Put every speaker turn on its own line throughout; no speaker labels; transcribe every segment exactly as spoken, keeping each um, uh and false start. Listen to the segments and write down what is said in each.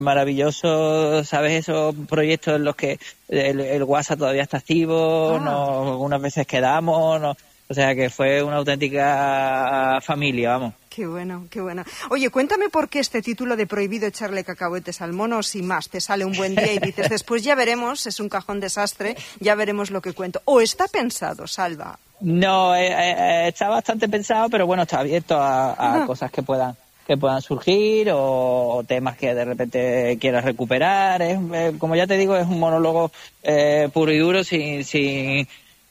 maravilloso, ¿sabes? Esos proyectos en los que el, el WhatsApp todavía está activo,
Ah.
no, algunas veces quedamos, no, o sea que fue una auténtica familia, vamos.
Qué bueno, qué bueno. Oye, cuéntame por qué este título de Prohibido echarle cacahuetes al mono, sin más, te sale un buen día y dices, después ya veremos, es un cajón desastre, ya veremos lo que cuento. ¿O está pensado, Salva?
No, eh, eh, está bastante pensado, pero bueno, está abierto a, a cosas que puedan que puedan surgir o, o temas que de repente quieras recuperar. Es, eh, como ya te digo, es un monólogo eh, puro y duro, sin, sin,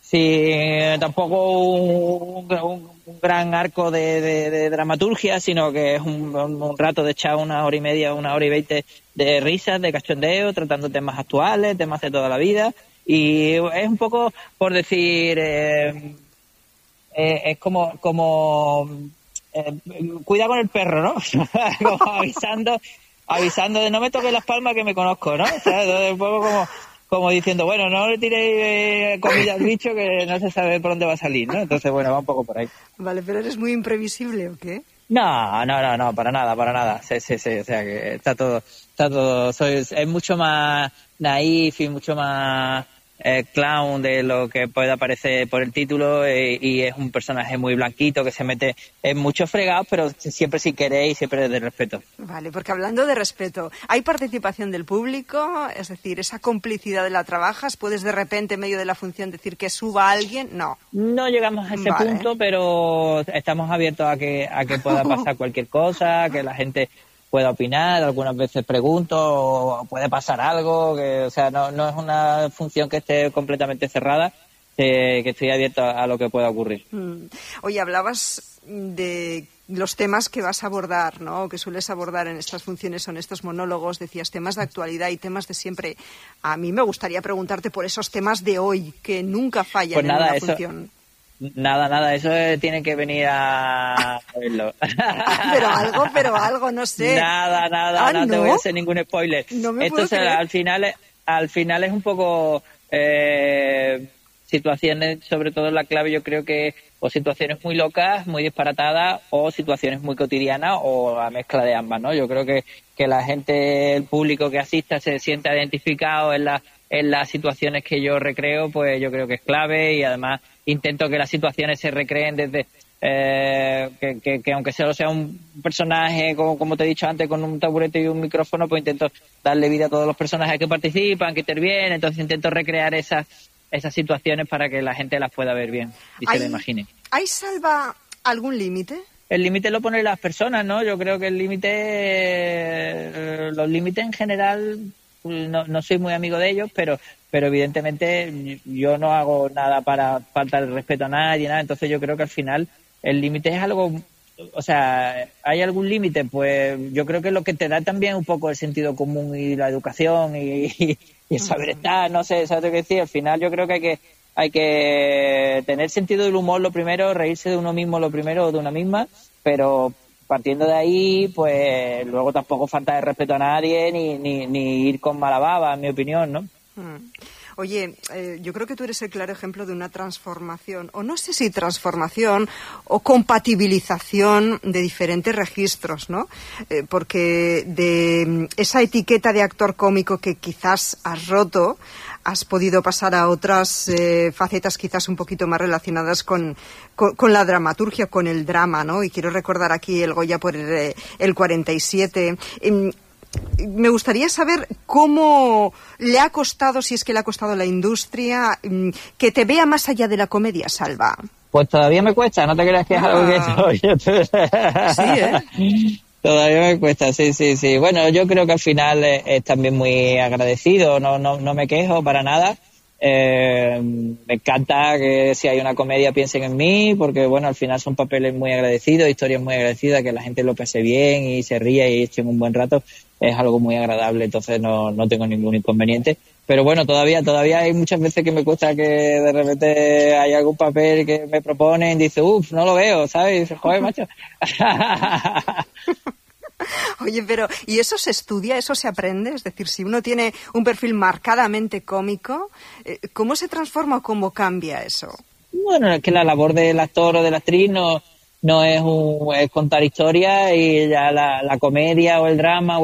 sin tampoco un, un, un gran arco de, de, de dramaturgia, sino que es un, un, un rato de echar una hora y media, una hora y veinte de risas, de cachondeo, tratando temas actuales, temas de toda la vida. Y es un poco, por decir, eh, eh, es como como eh, cuida con el perro, ¿no? Como avisando avisando de no me toques las palmas que me conozco, ¿no? O sea, entonces, un poco como como diciendo, bueno, no le tiréis eh, comida al bicho que no se sabe por dónde va a salir, ¿no? Entonces, bueno, va un poco por ahí.
Vale, pero eres muy imprevisible, ¿o qué?
No, no, no, no, para nada, para nada. Sí, sí, sí, o sea que está todo, está todo, soy, es mucho más naif y mucho más eh, clown de lo que pueda parecer por el título eh, y es un personaje muy blanquito que se mete en muchos fregados, pero siempre sin querer y siempre desde respeto.
Vale, porque hablando de respeto, ¿hay participación del público? Es decir, ¿esa complicidad de la trabajas? ¿Puedes de repente en medio de la función decir que suba alguien? No.
No llegamos a ese
Vale.
punto, pero estamos abiertos a que a que pueda pasar cualquier cosa, que la gente pueda opinar, algunas veces pregunto, o puede pasar algo, que o sea, no no es una función que esté completamente cerrada, eh, que estoy abierto a, a lo que pueda ocurrir.
Mm. Oye, hablabas de los temas que vas a abordar, ¿no? Que sueles abordar en estas funciones, son estos monólogos, decías, temas de actualidad y temas de siempre. A mí me gustaría preguntarte por esos temas de hoy, que nunca fallan
Pues nada,
en una
eso,
función.
Nada, nada, eso eh, tiene que venir a verlo.
Pero algo, pero algo, no sé.
Nada, nada,
Ah,
no,
¿no?
te voy a hacer ningún spoiler.
No me
Esto
puedo
se-
creer.
al final, es- al final es un poco eh, situaciones, sobre todo en la clave, yo creo que o situaciones muy locas, muy disparatadas, o situaciones muy cotidianas, o la mezcla de ambas, ¿no? Yo creo que, que la gente, el público que asista se sienta identificado en la en las situaciones que yo recreo, pues yo creo que es clave y además intento que las situaciones se recreen desde eh, que, que, que aunque solo sea un personaje, como, como te he dicho antes, con un taburete y un micrófono, pues intento darle vida a todos los personajes que participan, que intervienen, entonces intento recrear esas esas situaciones para que la gente las pueda ver bien y se
¿Hay,
la imagine.
¿Hay, Salva, algún límite?
El límite lo ponen las personas, ¿no? Yo creo que el límite, eh, los límites en general, no, no soy muy amigo de ellos, pero pero evidentemente yo no hago nada para faltar el respeto a nadie, nada. Entonces yo creo que al final el límite es algo, o sea, ¿hay algún límite? Pues yo creo que es lo que te da también un poco el sentido común y la educación y, y, y el saber estar, no sé, ¿sabes lo que decir? Al final yo creo que hay que hay que tener sentido del humor lo primero, reírse de uno mismo lo primero o de una misma, pero partiendo de ahí, pues luego tampoco falta de respeto a nadie ni, ni, ni ir con mala baba, en mi opinión, ¿no?
Mm. Oye, eh, yo creo que tú eres el claro ejemplo de una transformación, o no sé si transformación o compatibilización de diferentes registros, ¿no? Eh, porque de esa etiqueta de actor cómico que quizás has roto, has podido pasar a otras eh, facetas quizás un poquito más relacionadas con, con, con la dramaturgia, con el drama, ¿no? Y quiero recordar aquí el Goya por el, el cuarenta y siete. Eh, Me gustaría saber cómo le ha costado, si es que le ha costado a la industria, que te vea más allá de la comedia, Salva.
Pues todavía me cuesta, no te creas que es algo que soy yo.
Sí, ¿eh?
Todavía me cuesta, sí, sí, sí. Bueno, yo creo que al final es, es también muy agradecido, no, no, no me quejo para nada. Eh, me encanta que si hay una comedia piensen en mí, porque bueno, al final son papeles muy agradecidos, historias muy agradecidas, que la gente lo pase bien y se ría y echen un buen rato, es algo muy agradable, entonces no, no tengo ningún inconveniente. Pero bueno, todavía todavía hay muchas veces que me cuesta que de repente hay algún papel que me proponen y dice, uff, no lo veo, ¿sabes? Y dice, joder, macho.
Oye, pero ¿y eso se estudia, eso se aprende? Es decir, si uno tiene un perfil marcadamente cómico, ¿cómo se transforma o cómo cambia eso?
Bueno, es que la labor del actor o de la actriz no, no es, un, es contar historias y ya la, la comedia o el drama